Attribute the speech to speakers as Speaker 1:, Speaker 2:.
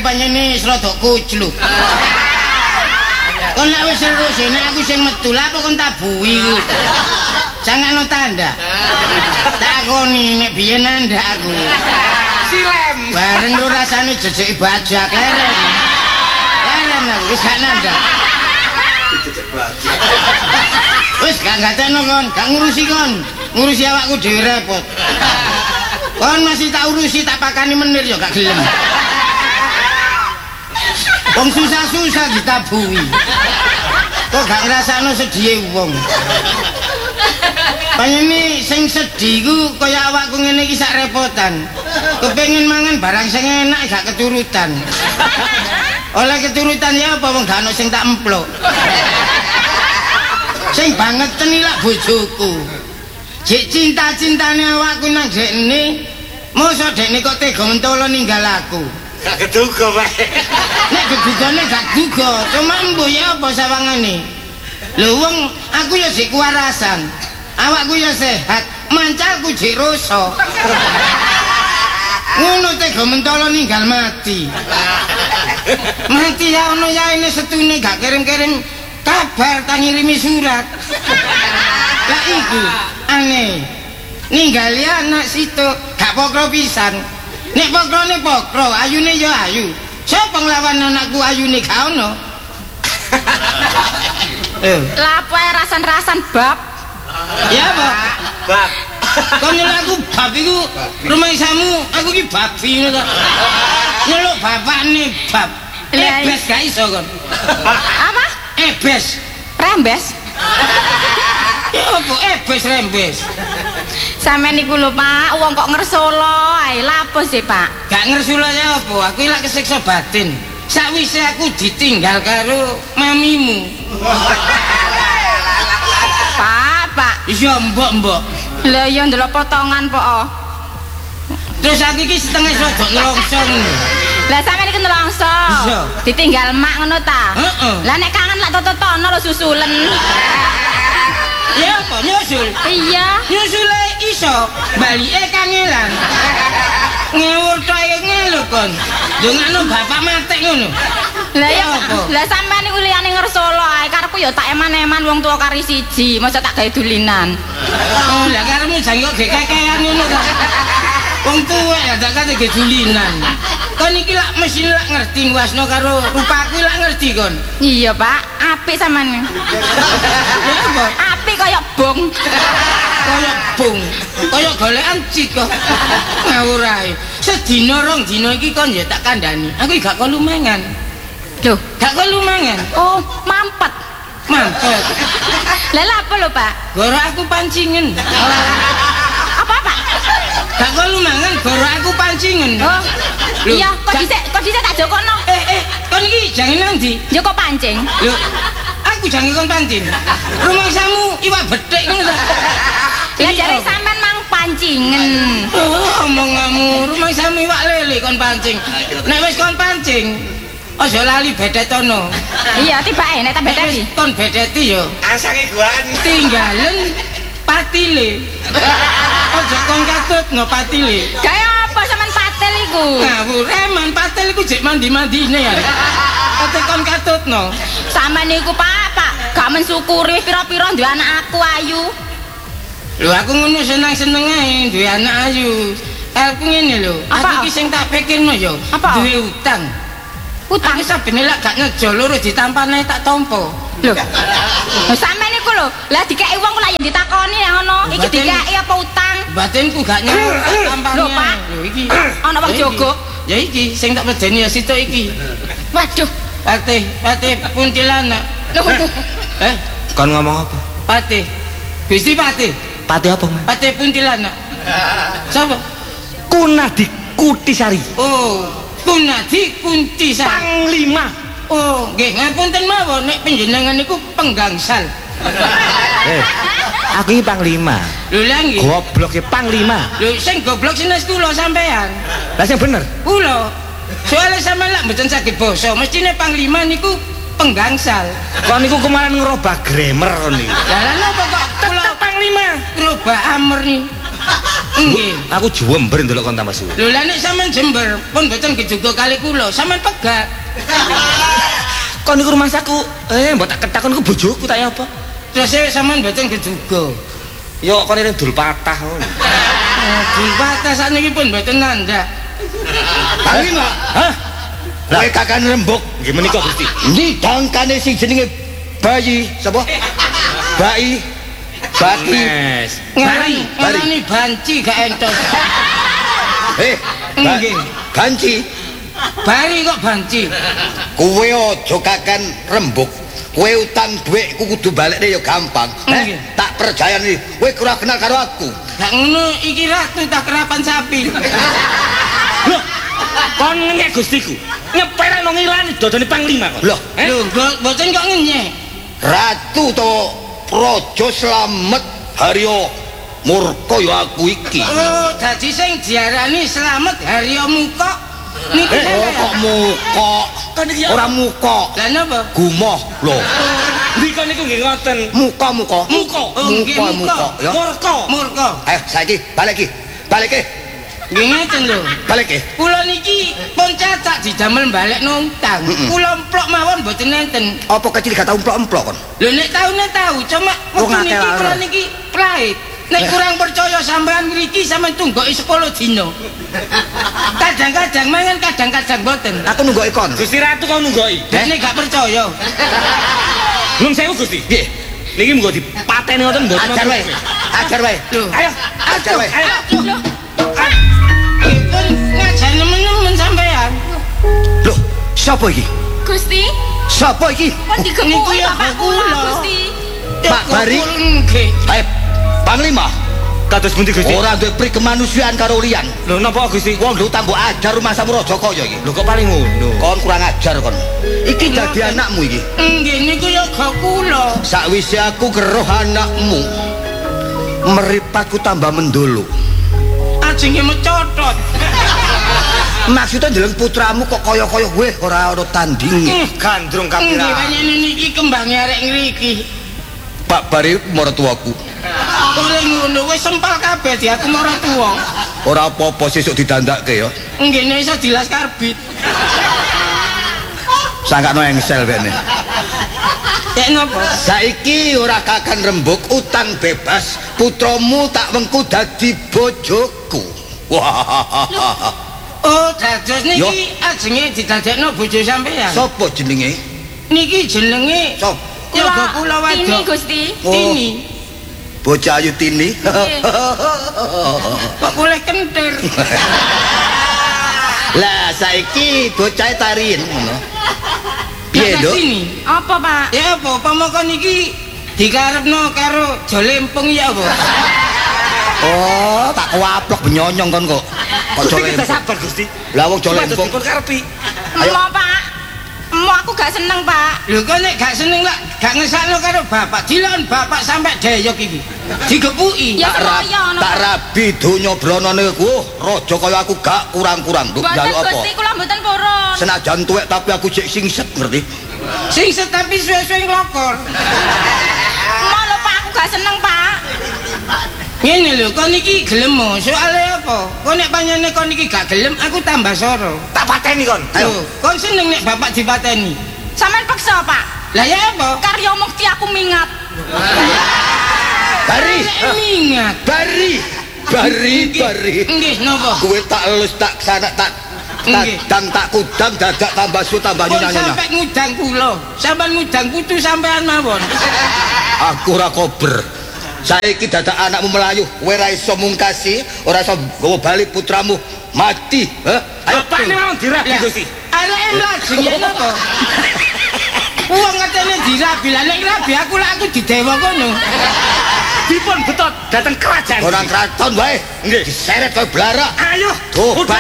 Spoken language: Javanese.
Speaker 1: panjenengan wis rada kucluk. Kon lek wis terus nek aku sing metu lha apa kon tabuhi ku. Jangan tanda. Takoni nek biyen nanda aku.
Speaker 2: Silem.
Speaker 1: Bareng lu rasane jejeki bajak leren. Leren aku wis gak nanda.
Speaker 2: Jejek bajak.
Speaker 1: Wis gak ngateno kon, gak ngurusi kon. Ngurusi awakku dhewe repot. Kon masih tak urusi tak pakani menir ya gak gelem. Wong susah-susah ditabuhi. Kok gak ngrasakno sedhihe wong. Panjenengan sing sedih ku kaya awakku ngene iki sak repotan. Kepengin mangan barang sing enak gak keturutan. Oleh keturutan ya apa wong gak ono sing tak emplok. Sing banget tenilak bojoku. Jek cinta-cintane awakku nang dekne, mosok dekne kok tega mentolo ninggal aku.
Speaker 2: Gak keduga, Pak.
Speaker 1: Nek kedugane gak duga, cuma mbuh ya apa sawangane. Lho wong aku ya sik kuwarasan. Awakku ya sehat, mancaku jek rasa. Ngono tega mentolo ninggal mati. Mati ya ono ya ini setune gak kirim-kirim kabar tak ngirimi surat. Lah iku aneh. Ninggali anak situ gak pokro pisan. Nek pokrone pokro, ayune ya ayu. Sapa nglawan anakku ayune gak ono?
Speaker 3: Lapo rasan-rasan bab.
Speaker 1: Ya, Pak.
Speaker 2: Bab.
Speaker 1: Kon nyeluk aku bab iku rumah isamu, aku ki babi ngono ta. Nyeluk bapakne bab. Ebes gak iso kon.
Speaker 3: Apa?
Speaker 1: Ebes.
Speaker 3: Rembes.
Speaker 1: Ya apa ebes rembes?
Speaker 3: Sampeyan niku lho Pak, wong kok ngersolo ae lapo sih Pak?
Speaker 1: Gak ngersula ya apa? Aku lak kesiksa batin. Sakwise aku ditinggal karo mamimu.
Speaker 3: Pak.
Speaker 1: Iya mbok.
Speaker 3: Lah ya ndelok potongan po.
Speaker 1: Terus aku iki setengah rodok nlongsong.
Speaker 3: Lah sampeyan iki nelongso.
Speaker 1: Iya.
Speaker 3: Ditinggal mak ngono ta?
Speaker 1: Heeh.
Speaker 3: Lah nek kangen lak totono lho susulen.
Speaker 1: Ya apa nyusul?
Speaker 3: Iya.
Speaker 1: Nyusule iso, balike kangelan. Ngewur tae ngelu kon. Ndongakno bapak matek ngono.
Speaker 3: Lah ya
Speaker 1: apa?
Speaker 3: lah sampean niku liyane ngersolo ae karepku ya tak eman-eman wong tuwa kari siji, masa tak gawe dulinan.
Speaker 1: Oh, lah karemu jangkok gekekean ngono ta. Wong tuwa ya tak kate gedulinan. Kon iki lak mesti lak ngerti nguasno karo rupaku lak ngerti kon.
Speaker 3: Iya, Pak. Apik sampean.
Speaker 1: Ya apa?
Speaker 3: Apik kaya bong.
Speaker 1: Kaya bung, kaya golekan cik kok. Ngawur ae. Sedina rong dina iki kon ya tak kandhani. Aku gak kon lumangan.
Speaker 3: Loh,
Speaker 1: Gak kon lumangan.
Speaker 3: oh, mampet.
Speaker 1: Mampet.
Speaker 3: Lah lha apa lho, Pak?
Speaker 1: Goro aku pancingen.
Speaker 3: Apa, Pak?
Speaker 1: Gak kon lumangan, goro aku pancingen.
Speaker 3: Oh.
Speaker 1: Loh,
Speaker 3: Iya, kok dhisik tak jokono.
Speaker 1: Kon iki jangan nang ndi?
Speaker 3: Joko pancing.
Speaker 1: Lho, aku jangan kon pancing. Rumah samu iwak bedhek ngono ta.
Speaker 3: Lah jare sampean mang pancingen.
Speaker 1: Oh, omonganmu, rumah samu iwak lele kon pancing. Nek wis kon pancing, aja lali bedetono.
Speaker 3: Iya, tibake nek tak bedeti.
Speaker 1: Kon bedeti yo.
Speaker 2: Asange guan.
Speaker 1: Tinggalen patile. Aja kon katutno patile.
Speaker 3: Gawe apa sampean patel iku?
Speaker 1: Ngawur, eman patil iku jek mandi-mandine ya. Ate kon katutno.
Speaker 3: Sampean niku Pak, gak mensyukuri wis pira-pira duwe anak aku ayu.
Speaker 1: Lho aku ngono seneng-seneng ae duwe anak ayu. Aku ngene lho,
Speaker 3: Apa?
Speaker 1: aku iki sing tak pikirno yo,
Speaker 3: Apa?
Speaker 1: duwe utang.
Speaker 3: Utang.
Speaker 1: Aku sabene lak gak ngejo loro ditampane tak tampa.
Speaker 3: Lho. Lho sampean niku lho, lah dikeki wong kok lak ya ditakoni yang ngono. Iki
Speaker 1: Batin-
Speaker 3: dikeki apa utang?
Speaker 1: Batinku gak nyaur tak tampane.
Speaker 3: Lho, Pak.
Speaker 1: Lho iki.
Speaker 3: Ana wong
Speaker 1: Ya iki.
Speaker 3: jogok.
Speaker 1: Ya iki sing tak medeni ya situ iki.
Speaker 3: Waduh.
Speaker 1: Patih kuntilanak.
Speaker 3: Lho.
Speaker 4: Kon ngomong apa?
Speaker 1: Patih. Gusti Patih.
Speaker 4: Pati apa, Mas?
Speaker 1: Patih kuntilanak. Sapa?
Speaker 4: Kunadi Kutisari.
Speaker 1: Oh, Kunadi Kuntisari.
Speaker 4: Panglima.
Speaker 1: Oh, nggih ngapunten mawon nek panjenengan niku penggangsal.
Speaker 4: Aku iki panglima.
Speaker 1: Lho lha nggih.
Speaker 4: Goblok e panglima.
Speaker 1: Lho sing goblok sinas kula sampean.
Speaker 4: Lah sing bener.
Speaker 1: Kula. Soale sampean lak mboten saged basa, mestine panglima niku penggangsal.
Speaker 4: Kon niku kemarin ngerobah grammar kon niku.
Speaker 1: Lah lha napa kok kula
Speaker 4: Panglima.
Speaker 1: ngerubah amer nih. Nggih.
Speaker 4: Aku Jember ndelok kon tambah suwe.
Speaker 1: Lho lah nek sampean Jember pun mboten gejuga kali kula, sampean pegat.
Speaker 4: Kon niku rumah saku. Mbok tak ketakon ku bojoku tak ya apa?
Speaker 1: Terus sampean mboten gejuga.
Speaker 4: Yo kon ning dul patah ngono.
Speaker 1: Dul patah sakniki pun mboten nandak.
Speaker 2: Panglima.
Speaker 4: Hah?
Speaker 2: Kowe kakan rembug.
Speaker 4: Nggih menika Gusti.
Speaker 2: Didangkane sing jenenge bayi sapa? Bayi. Baki.
Speaker 4: Nes.
Speaker 1: Ngarani banci gak entos. Nggih.
Speaker 2: Banci.
Speaker 1: Bari kok banci.
Speaker 2: Kowe aja kakan rembug. Kowe utang dhuwitku kudu balekne ya gampang.
Speaker 1: Nggih.
Speaker 2: Tak percayani. Kowe ora kenal karo aku.
Speaker 1: Gak ngono iki ratu tak kerapan sapi.
Speaker 4: Loh, kon ngenyek Gustiku. Nyepere nang ngilani dodone panglima kok.
Speaker 2: Loh,
Speaker 1: Lho, mboten kok ngenyek.
Speaker 2: Ratu to Praja Slamet Harya Murka ya aku iki.
Speaker 1: Oh, dadi sing diarani Slamet Harya Muka. Niki
Speaker 2: Kok muka?
Speaker 4: Kon iki
Speaker 2: Ora muka.
Speaker 1: Lah napa?
Speaker 2: Gumoh lho.
Speaker 4: Ndika niku nggih ngoten.
Speaker 2: Muka.
Speaker 1: Oh, nggih, muka.
Speaker 2: Ya.
Speaker 4: Murka.
Speaker 1: Murka.
Speaker 2: Saiki balik iki. Balik iki.
Speaker 1: Nggih ngeten lho.
Speaker 2: Balik iki.
Speaker 1: Kula niki pun cacak didamel balik nuntang. Kula emplok mawon mboten nenten.
Speaker 2: Apa kecil gak tau emplok-emplok kon?
Speaker 1: Lho nek taune tahu, cuma
Speaker 2: Wong
Speaker 1: waktu
Speaker 2: akeh
Speaker 1: niki
Speaker 2: lara.
Speaker 1: kula niki prahit. Nek kurang percaya sampean ngriki sampean tunggoki 10 dina. Kadang-kadang mangan kadang-kadang mboten.
Speaker 2: Aku nunggu ikon.
Speaker 4: Gusti Ratu kau nunggoki.
Speaker 1: Nek gak percaya.
Speaker 4: Belum sewu Gusti.
Speaker 2: Piye?
Speaker 4: Niki monggo dipateni ngoten mboten.
Speaker 2: Ajar wae. Ajar wae.
Speaker 1: Lho.
Speaker 4: Ayo,
Speaker 2: Ajar wae.
Speaker 4: ayo.
Speaker 3: Loh,
Speaker 1: Pun ngajar nemen-nemen sampean.
Speaker 2: Loh, sapa iki?
Speaker 3: Gusti,
Speaker 2: Sapa iki?
Speaker 3: kon
Speaker 1: Niku
Speaker 3: digepuk
Speaker 1: ya
Speaker 3: Bapak
Speaker 1: kula.
Speaker 3: kula, Gusti.
Speaker 2: Pak Bari.
Speaker 1: Nggih.
Speaker 2: Ayo, Panglima.
Speaker 4: Kados pundi Gusti?
Speaker 2: Ora duwe pri kemanusiaan karo liyan.
Speaker 4: Lho napa Gusti?
Speaker 2: Wong lho tambah ajar rumah Samuraja kaya iki.
Speaker 4: Lho kok paling ngono.
Speaker 2: Kon kurang ajar kon. Iki dadi anakmu iki.
Speaker 1: Nggih niku ya gak kula.
Speaker 2: Sakwise aku geroh anakmu. Meripatku tambah mendolo.
Speaker 1: Ajenge mecotot.
Speaker 2: Maksudnya ndeleng putramu kok kaya-kaya kowe ora ana tandinge.
Speaker 4: Gandrung
Speaker 1: Nggih
Speaker 4: kapira.
Speaker 1: panjenengan niki kembange arek ngriki.
Speaker 2: Pak Bari maratuaku.
Speaker 1: Ora ngono wis sempal kabeh di aku marang tuwa.
Speaker 2: Ora apa-apa sesuk didandakke ya.
Speaker 1: Nggih nek iso dilas karbit.
Speaker 2: Sangkano engsel kene.
Speaker 1: Nek napa?
Speaker 2: Saiki ora kakan rembug utang bebas. Putramu tak wengku dadi bojoku. Wah.
Speaker 1: Oh, dados niki ajenge didadekno bojo sampean.
Speaker 2: Sopo jenenge?
Speaker 1: Niki jenenge
Speaker 2: Sop.
Speaker 1: Yoga Kula
Speaker 3: Ini
Speaker 1: Wadok.
Speaker 3: Gusti.
Speaker 2: Oh.
Speaker 1: Ini
Speaker 2: Bocah Ayu Tini.
Speaker 1: kok boleh kentir.
Speaker 2: Lah saiki bocah tariin ngono. Piye,
Speaker 1: Nah,
Speaker 2: Dok?
Speaker 1: sini.
Speaker 3: Apa, Pak?
Speaker 1: Ya apa pamoko niki dikarepno karo jolempung ya apa?
Speaker 2: Oh, tak kuaplok benyonyong kon kok. Kok
Speaker 4: Gusti kita
Speaker 2: jolempung.
Speaker 4: sabar Gusti.
Speaker 2: Lah wong jolempung.
Speaker 4: Dipun karepi.
Speaker 2: Ayo.
Speaker 3: Mau, Pak. Mau aku gak seneng, Pak.
Speaker 1: Lho kok nek gak seneng lah, gak ngesakno karo bapak. Dilon bapak sampai deyok iki. Digepuki.
Speaker 3: Ya
Speaker 2: Tak
Speaker 3: semoyo ngono.
Speaker 2: tak rabi donya bronone ku. Raja kaya aku gak kurang-kurang. Nduk
Speaker 3: Mboten
Speaker 2: njaluk apa?
Speaker 3: Gusti, kula mboten purun.
Speaker 2: Senajan tuwek tapi aku jek singset ngerti.
Speaker 1: Sing tapi suwe-suwe nglokor.
Speaker 3: Mau lho, Pak, aku gak seneng, Pak.
Speaker 1: Ngene lho, kok niki gelem soale apa? Kok nek panjenengan kok niki gak gelem, aku tambah soro.
Speaker 4: Tak pateni kon.
Speaker 1: Ayo, kon seneng nek bapak dipateni.
Speaker 3: Sampeyan peksa, Pak.
Speaker 1: Lah ya apa?
Speaker 3: Karya mukti aku mingat.
Speaker 2: Bari.
Speaker 1: Nek mingat.
Speaker 2: Bari.
Speaker 1: Nggih, napa?
Speaker 2: Kowe tak elus tak sana tak
Speaker 1: Nggih.
Speaker 2: kadang tak kudang dadak tambah su tambah
Speaker 1: Kon
Speaker 2: nyonya-nyonya.
Speaker 1: sampai ngudang kula. Sampeyan ngudang putu sampean mawon.
Speaker 2: Aku ora kober. Saiki dadak anakmu melayu, kowe ora iso mungkasi, ora iso nggawa bali putramu mati. Ayo
Speaker 4: Bapak ini mau dirabi Gusti.
Speaker 1: Arek lajeng ya napa? Wong katene dirabi, lah nek rabi aku lah aku didewa kono.
Speaker 4: Dipun betot dateng kerajaan.
Speaker 2: orang kraton wae.
Speaker 4: Nggih.
Speaker 2: Diseret kowe blarak.
Speaker 4: Ayo.
Speaker 2: Tobat.